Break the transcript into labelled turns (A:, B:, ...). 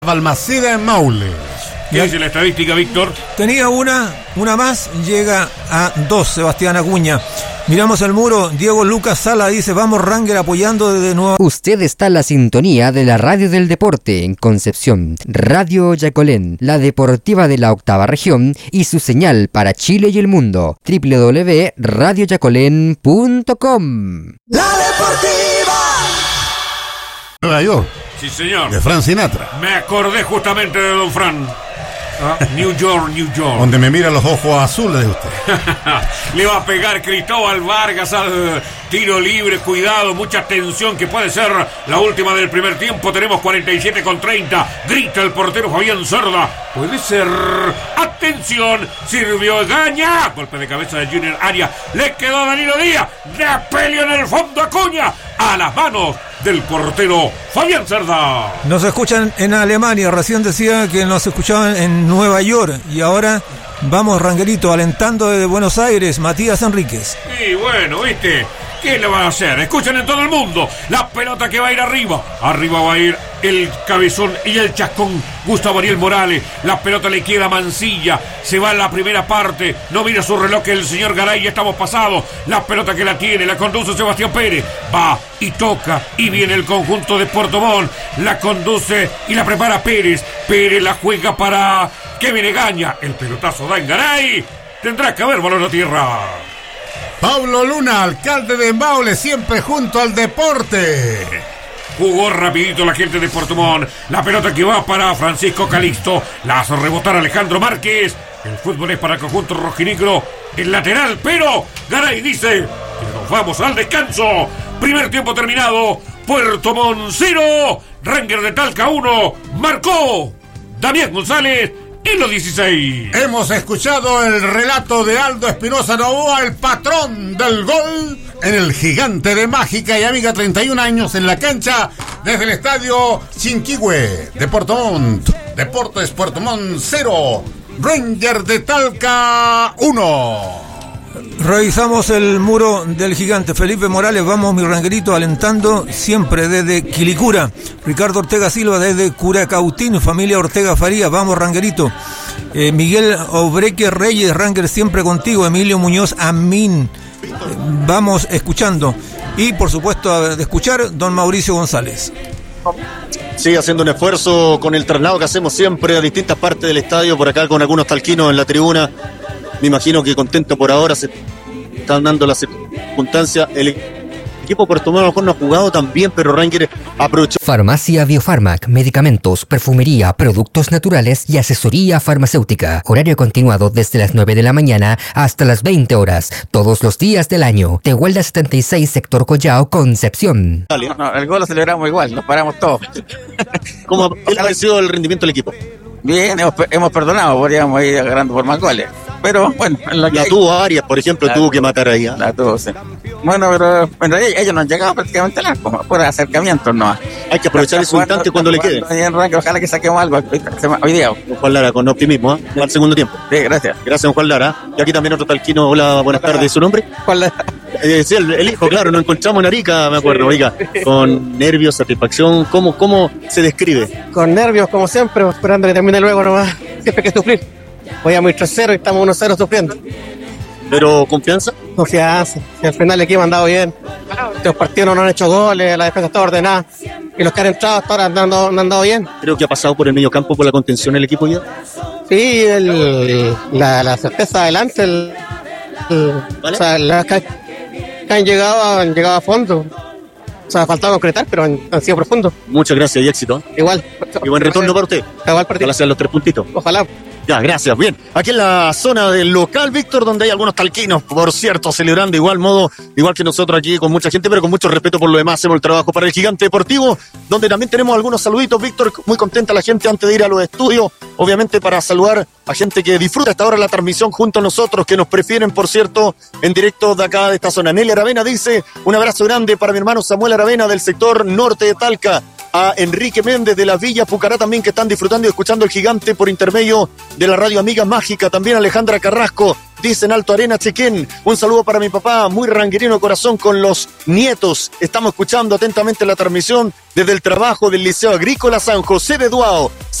A: Balmaceda en Maule.
B: ¿Qué dice la estadística, Víctor?
C: Tenía una más, llega a 2, Sebastián Acuña. Miramos el muro, Diego Lucas Sala dice, vamos Ranger apoyando desde nuevo.
D: Usted está en la sintonía de la radio del deporte en Concepción, Radio Yacolén, la deportiva de la octava región y su señal para Chile y el mundo, www.radioyacolén.com.
E: La deportiva.
A: Nueva York.
B: Sí, señor.
A: De Frank Sinatra.
B: Me acordé justamente de Don Fran. New York, New York.
A: Donde me mira los ojos azules de usted.
B: Le va a pegar Cristóbal Vargas al tiro libre. Cuidado, mucha tensión que puede ser la última del primer tiempo. Tenemos 47:30. Grita el portero Fabián Cerda. Puede ser. Atención. Sirvió Gaña. Golpe de cabeza de Junior Arias. Le quedó a Danilo Díaz. De pelio en el fondo Acuña. A las manos del portero Fabián Cerda.
C: Nos escuchan en Alemania, recién decía que nos escuchaban en Nueva York y ahora vamos Rangerito, alentando desde Buenos Aires, Matías Enríquez.
B: Y bueno, ¿viste? ¿Qué le van a hacer? Escuchen en todo el mundo. La pelota que va a ir arriba. Arriba va a ir el cabezón y el chascón Gustavo Ariel Morales. La pelota le queda a Mancilla. Se va en la primera parte. No mira su reloj que el señor Garay. Ya estamos pasados. La pelota que la tiene. La conduce Sebastián Pérez. Va y toca. Y viene el conjunto de Puerto Montt. La conduce y la prepara Pérez. Pérez la juega para Kevin Egaña. El pelotazo da en Garay. Tendrá que haber balón a tierra.
A: Pablo Luna, alcalde de Maule, siempre junto al deporte.
B: Jugó rapidito la gente de Puerto Montt. La pelota que va para Francisco Calixto. La hace rebotar Alejandro Márquez. El fútbol es para el conjunto rojinegro. El lateral, pero Garay dice que nos vamos al descanso. Primer tiempo terminado. Puerto Montt 0. Ranger de Talca 1. Marcó Damián González. En los 16.
A: Hemos escuchado el relato de Aldo Espinosa Novoa, el patrón del gol, en el Gigante de Mágica y Amiga, 31 años en la cancha, desde el estadio Chinquihue de Puerto Montt. Deportes Puerto Montt 0, Ranger de Talca 1.
C: Revisamos el muro del Gigante. Felipe Morales, vamos mi Rangerito, alentando siempre desde Quilicura. Ricardo Ortega Silva desde Curacautín, familia Ortega Faría, vamos Rangerito. Miguel Obreque Reyes, Ranger siempre contigo. Emilio Muñoz Amín, vamos escuchando. Y por supuesto de escuchar don Mauricio González.
F: Sí, haciendo un esfuerzo con el traslado que hacemos siempre a distintas partes del estadio, por acá con algunos talquinos en la tribuna. Me imagino que contento por ahora, se están dando las circunstancias. El equipo Puerto Montt a lo mejor no ha jugado tan bien, pero Ranger aprovechó.
D: Farmacia Biofarmac, medicamentos, perfumería, productos naturales y asesoría farmacéutica. Horario continuado desde las 9 de la mañana hasta las 20 horas, todos los días del año. Tehuelda 76, sector Collao, Concepción.
G: No, el gol lo celebramos igual, nos paramos todos.
F: ¿Cómo ha parecido el rendimiento del equipo?
G: Bien, hemos perdonado, podríamos ir agarrando por más goles. Pero bueno, en
F: la tuvo Arias, por ejemplo, tuvo que matar ahí.
G: La tuvo, sí. Bueno, pero en realidad ellos no han llegado prácticamente al arco, por acercamientos no.
F: Hay que aprovechar ese instante cuando le quede.
G: Ojalá que saquemos algo hoy día.
F: Juan Lara, con optimismo, al segundo tiempo.
G: Sí, gracias.
F: Gracias, Juan Lara. Y aquí también otro talquino. Hola, buenas tardes. ¿Su nombre?
G: Juan Lara.
F: Sí, el hijo, claro, nos encontramos en Arica, me acuerdo, oiga, con nervios, satisfacción, ¿cómo se describe?
H: Con nervios, como siempre, esperando que termine luego nomás, siempre hay que sufrir. Voy a muy 3-0 y estamos 1-0 sufriendo.
F: ¿Pero confianza?
H: Confianza, si al final el equipo ha andado bien, los partidos no han hecho goles, la defensa está ordenada, y los que han entrado hasta ahora han andado bien.
F: Creo que ha pasado por el medio campo, por la contención el equipo ya.
H: Sí, la certeza adelante, ¿vale? O sea, las que han llegado a fondo. O sea, ha faltado concretar, pero han sido profundos.
F: Muchas gracias y éxito.
H: Igual.
F: Y buen retorno para usted.
H: Igual partido.
F: Ojalá sean los 3 puntitos.
H: Ojalá.
F: Ya, gracias. Bien, aquí en la zona del local, Víctor, donde hay algunos talquinos, por cierto, celebrando igual modo, igual que nosotros aquí, con mucha gente, pero con mucho respeto por lo demás. Hacemos el trabajo para el Gigante Deportivo, donde también tenemos algunos saluditos, Víctor. Muy contenta la gente antes de ir a los estudios, obviamente para saludar a gente que disfruta hasta ahora la transmisión junto a nosotros, que nos prefieren, por cierto, en directo de acá, de esta zona. Nelly Aravena dice, un abrazo grande para mi hermano Samuel Aravena del sector norte de Talca. A Enrique Méndez de la Villa Pucará también, que están disfrutando y escuchando el Gigante por intermedio de la radio Amiga Mágica. También Alejandra Carrasco dicen Alto Arena Chequén. Un saludo para mi papá, muy ranguerino corazón con los nietos. Estamos escuchando atentamente la transmisión desde el trabajo del Liceo Agrícola San José de Duao.